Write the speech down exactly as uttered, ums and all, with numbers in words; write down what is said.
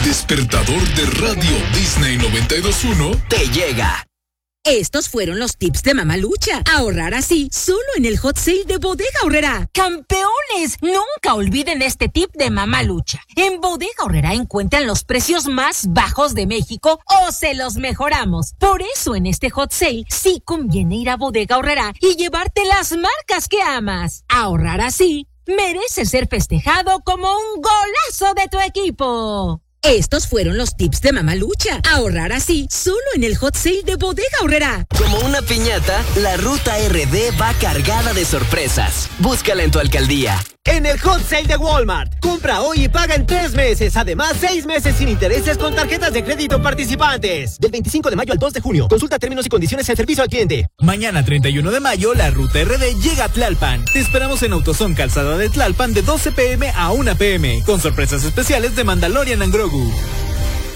El despertador de Radio Disney noventa y dos punto uno te llega. Estos fueron los tips de Mamalucha. Ahorrar así, solo en el hot sale de Bodega Aurrerá. ¡Campeones! Nunca olviden este tip de Mamalucha. En Bodega Aurrerá encuentran los precios más bajos de México o se los mejoramos. Por eso en este hot sale sí conviene ir a Bodega Aurrerá y llevarte las marcas que amas. Ahorrar así merece ser festejado como un golazo de tu equipo. Estos fueron los tips de Mamalucha. Ahorrar así, solo en el hot sale de Bodega Aurrerá. Como una piñata, la Ruta R D va cargada de sorpresas. Búscala en tu alcaldía. En el hot sale de Walmart, compra hoy y paga en tres meses. Además, seis meses sin intereses con tarjetas de crédito participantes. Del veinticinco de mayo al dos de junio. Consulta términos y condiciones en servicio al cliente. Mañana treinta y uno de mayo, la Ruta R D llega a Tlalpan. Te esperamos en Autosón Calzada de Tlalpan de doce pm a una pm. Con sorpresas especiales de Mandalorian and Grogu.